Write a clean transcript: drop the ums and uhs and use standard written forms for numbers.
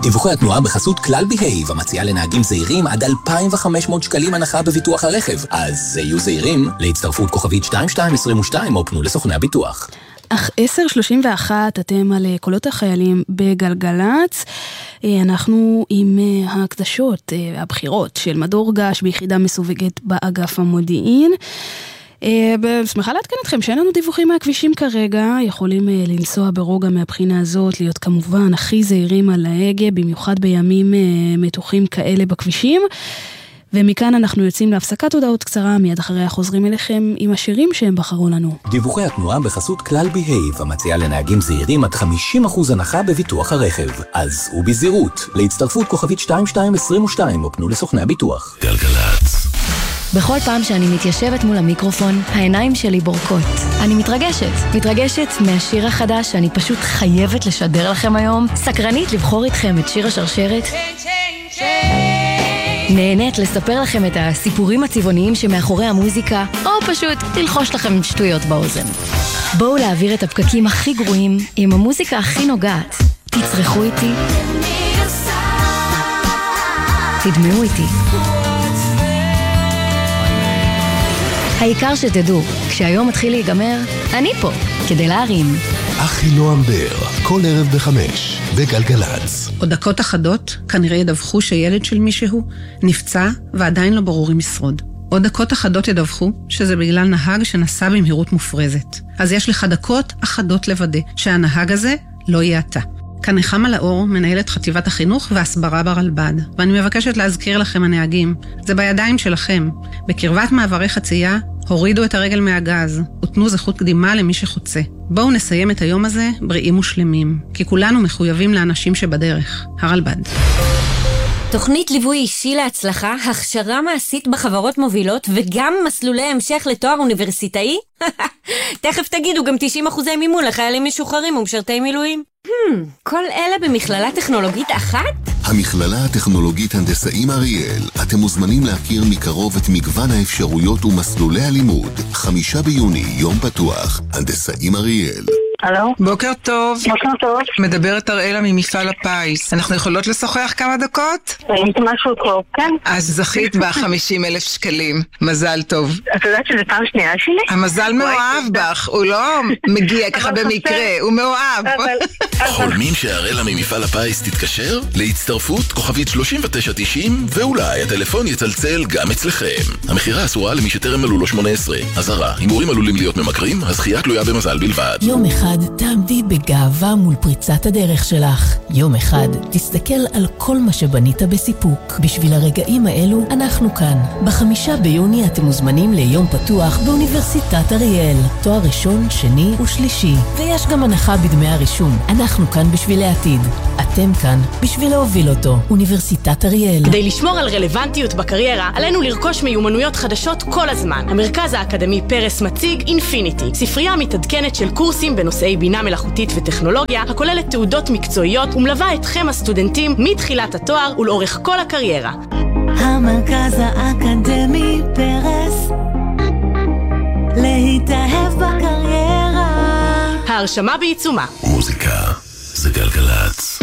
דיווחי התנועה בחסות כלל בהייב, המציעה לנהגים זהירים עד 2,500 שקלים הנחה בביטוח הרכב. אז יהיו זהירים, להצטרפות כוכבית 2222 או פנו לסוכני הביטוח. אך 10:31 אתם על קולות החיילים בגלגלץ. אנחנו עם ההקדשות, הבחירות של מדור גש ביחידה מסווגת באגף המודיעין. שמחה להתקן אתכם שאין לנו דיווחים מהכבישים כרגע, יכולים לנסוע ברוגע מהבחינה הזאת, להיות כמובן הכי זהירים על ההגה, במיוחד בימים מתוחים כאלה בכבישים. ומכאן אנחנו יוצאים להפסקת הודעות קצרה, מיד אחריה חוזרים אליכם עם השירים שהם בחרו לנו. דיווחי התנועה בחסות כלל בהייב, המציעה לנהגים זהירים עד 50% הנחה בביטוח הרכב. אז ובזהירות, להצטרפות כוכבית 2222 או פנו לסוכני הביטוח. גלגלץ. בכל פעם שאני מתיישבת מול המיקרופון, העיניים שלי בורקות. אני מתרגשת מהשיר החדש שאני פשוט חייבת לשדר לכם היום. סקרנית לבחור איתכם את שיר השרשרת. נהנית לספר לכם את הסיפורים הצבעוניים שמאחורי המוזיקה, או פשוט ללחוש לכם שטויות באוזן. בואו להעביר את הפקקים הכי גרועים עם המוזיקה הכי נוגעת. תצרחו איתי. תדמעו איתי. העיקר שתדעו, כשהיום מתחיל להיגמר, אני פה, כדי להרים. אחי נועם בר, כל ערב ב5, בגלגלץ. עוד דקות אחדות, כנראה ידווחו שילד של מישהו נפצע ועדיין לא ברור אם ישרוד. עוד דקות אחדות ידווחו שזה בגלל נהג שנסע במהירות מופרזת. אז יש לך דקות אחדות לוודא שהנהג הזה לא יהיה אתה. כאן נחמה לאור, מנהלת חטיבת החינוך והסברה ברלב"ד. ואני מבקשת להזכיר לכם הנהגים, זה בידיים שלכם. בקרבת מעברי חצייה, הורידו את הרגל מהגז, ותנו זכות קדימה למי שחוצה. בואו נסיים את היום הזה בריאים ושלמים, כי כולנו מחויבים לאנשים שבדרך. הרלב"ד. תוכנית ליווי אישי להצלחה, הכשרה מעשית בחברות מובילות וגם מסלולי המשך לתואר אוניברסיטאי? תכף תגידו גם 90% מימון לחיילים משוחררים ומשרתי מילואים. כל אלה במכללה טכנולוגית אחת? המכללה הטכנולוגית הנדסאים אריאל. אתם מוזמנים להכיר מקרוב את מגוון האפשרויות ומסלולי הלימוד. 5 ביוני, יום פתוח. הנדסאים אריאל. הלו? בוקר טוב. בוקר טוב. מדברת אראלה ממפעל הפיס. אנחנו יכולות לשוחח כמה דקות? אם זה משהו טוב, כן. אז זכית ב50,000 שקלים. מזל טוב. את יודעת שזה פעם שנייה שלי? המזל מאוהב בך, הוא לא מגיע ככה במקרה, הוא מאוהב. חולמים שאראלה ממפעל הפיס תתקשר? להצטרפות כוכבית 3990 ואולי הטלפון יצלצל גם אצלכם. המחירה אסורה למי שטרם מלאו לו 18. אזהרה, הימורים עלולים להיות ממכרים, הזכייה תלויה במזל בלבד. יום אחד תעמדי בגאווה מול פריצת הדרך שלך. יום אחד תסתכל על כל מה שבנית בסיפוק. בשביל הרגעים האלו אנחנו כאן. ב5 ביוני אתם מוזמנים ליום פתוח באוניברסיטת אריאל. תואר ראשון, שני ושלישי. ויש גם הנחה בדמי הרישום. אנחנו כאן בשביל העתיד. אתם כאן בשביל להוביל אותו. אוניברסיטת אריאל. כדי לשמור על רלוונטיות בקריירה, עלינו לרכוש מיומנויות חדשות כל הזמן. המרכז האקדמי פרס מציג אינפיניטי, ספרייה מתעדכנת של קורסים בנושאי בינה מלאכותית וטכנולוגיה, הכוללת תעודות מקצועיות ומלווה אתכם הסטודנטים מתחילת התואר ולאורך כל הקריירה. המרכז האקדמי פרס, להתאהב בקריירה. ההרשמה בעיצומה. מוזיקה זה גלגלץ.